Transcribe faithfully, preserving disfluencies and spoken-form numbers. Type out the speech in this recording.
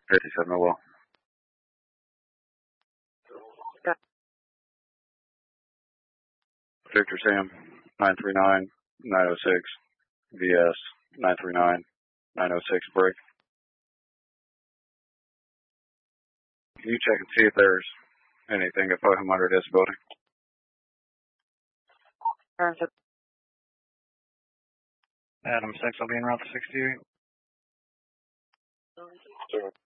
fifty-seven, oh well. Victor Sam, nine three nine, nine oh six, V S, nine three nine, nine oh six, break. Can you check and see if there's anything at five hundred S building? Adam six, I'll be in route to sixty-eight.